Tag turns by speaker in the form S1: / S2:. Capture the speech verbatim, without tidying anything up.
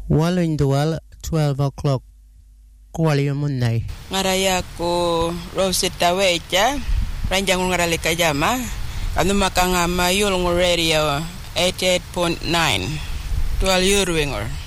S1: Waluin dual twelve o'clock. Kuali munay.
S2: Ngaraya ko Rosetta Wecha, ranjang ngaralika jama, anu makanga mayul radio eighty-eight point nine. Tual yurwingor.